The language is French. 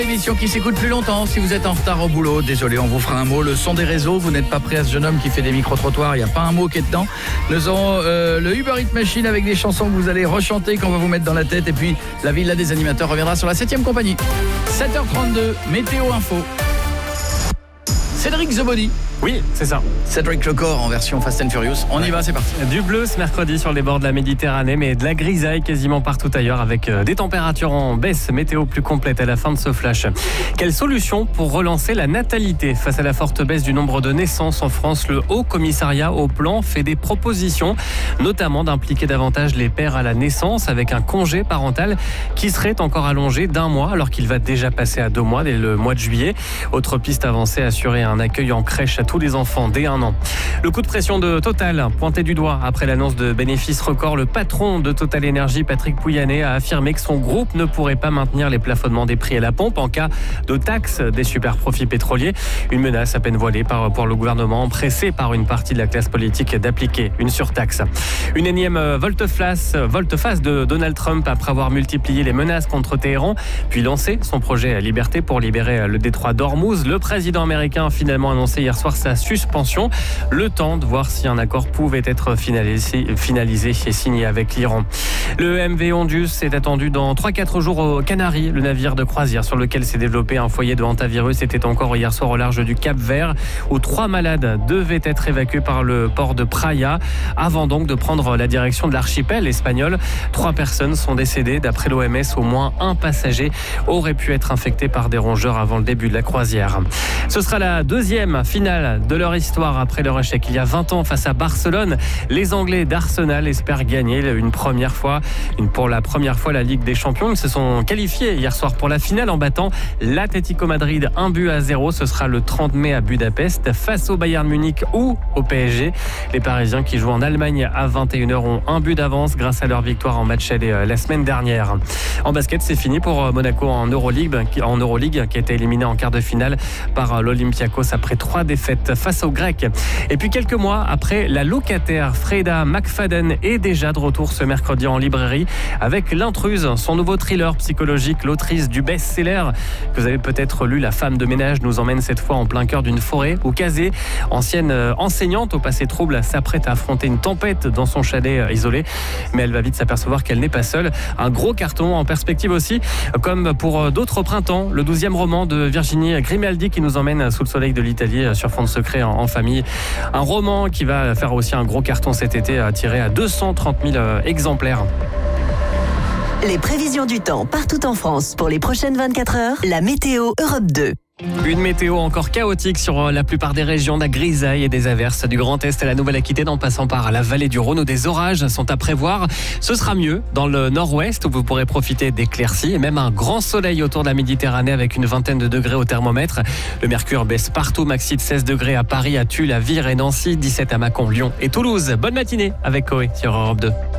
Émission qui s'écoute plus longtemps. Si vous êtes en retard au boulot, désolé, on vous fera un mot. Le son des réseaux, vous n'êtes pas prêt à ce jeune homme qui fait des micro-trottoirs, il n'y a pas un mot qui est dedans. Nous aurons le Uber Eats Machine avec des chansons que vous allez rechanter, qu'on va vous mettre dans la tête. Et puis la Villa des animateurs reviendra sur la 7e compagnie. 7h32, météo info. Cédric The Body. Oui, c'est ça. Cédric Lecor en version Fast and Furious. On y va, c'est parti. Du bleu ce mercredi sur les bords de la Méditerranée, mais de la grisaille quasiment partout ailleurs avec des températures en baisse. Météo plus complète à la fin de ce flash. Quelle solution pour relancer la natalité face à la forte baisse du nombre de naissances en France? Le Haut Commissariat au Plan fait des propositions, notamment d'impliquer davantage les pères à la naissance avec un congé parental qui serait encore allongé d'1 mois alors qu'il va déjà passer à 2 mois dès le mois de juillet. Autre piste avancée, assurer un accueil en crèche à tous les enfants dès 1 an. Le coup de pression de Total, pointé du doigt après l'annonce de bénéfices records, le patron de Total Énergie, Patrick Pouyanné, a affirmé que son groupe ne pourrait pas maintenir les plafonnements des prix à la pompe en cas de taxe des super profits pétroliers. Une menace à peine voilée pour le gouvernement, pressé par une partie de la classe politique d'appliquer une surtaxe. Une énième volte-face de Donald Trump après avoir multiplié les menaces contre Téhéran, puis lancé son projet Liberté pour libérer le détroit d'Ormuz. Le président américain a finalement annoncé hier soir sa suspension, le temps de voir si un accord pouvait être finalisé et signé avec l'Iran. Le MV Ondius est attendu dans 3-4 jours aux Canaries. Le navire de croisière sur lequel s'est développé un foyer de hantavirus était encore hier soir au large du Cap-Vert, où 3 malades devaient être évacués par le port de Praia avant donc de prendre la direction de l'archipel espagnol. 3 personnes sont décédées. D'après l'OMS, au moins 1 passager aurait pu être infecté par des rongeurs avant le début de la croisière. Ce sera la 2e finale de leur histoire après leur échec il y a 20 ans face à Barcelone. Les Anglais d'Arsenal espèrent gagner pour la première fois la Ligue des Champions. Ils se sont qualifiés hier soir pour la finale en battant l'Atlético Madrid 1-0. Ce sera le 30 mai à Budapest face au Bayern Munich ou au PSG. Les Parisiens qui jouent en Allemagne à 21h ont 1 but d'avance grâce à leur victoire en match aller la semaine dernière. En basket, c'est fini pour Monaco en Euroleague qui a été éliminé en quart de finale par l'Olympiakos après 3 défaites face aux Grecs. Et puis quelques mois après, la locataire Freda McFadden est déjà de retour ce mercredi en librairie avec L'Intruse, son nouveau thriller psychologique. L'autrice du best-seller que vous avez peut-être lu, La femme de ménage, nous emmène cette fois en plein cœur d'une forêt où Kazé, ancienne enseignante au passé trouble, s'apprête à affronter une tempête dans son chalet isolé. Mais elle va vite s'apercevoir qu'elle n'est pas seule. Un gros carton en perspective aussi, comme pour d'autres printemps, le 12e roman de Virginie Grimaldi qui nous emmène sous le soleil de l'Italie sur fond de secret en famille. Un roman qui va faire aussi un gros carton cet été, tiré à 230 000 exemplaires. Les prévisions du temps partout en France pour les prochaines 24 heures, la météo Europe 2. Une météo encore chaotique sur la plupart des régions, de la grisaille et des averses du Grand Est à la Nouvelle-Aquitaine en passant par la vallée du Rhône où des orages sont à prévoir. Ce sera mieux dans le nord-ouest où vous pourrez profiter d'éclaircies et même un grand soleil autour de la Méditerranée avec une vingtaine de degrés au thermomètre. Le mercure baisse partout, maxi de 16 degrés à Paris, à Tulle, à Vire et Nancy, 17 à Mâcon, Lyon et Toulouse. Bonne matinée avec Coé sur Europe 2.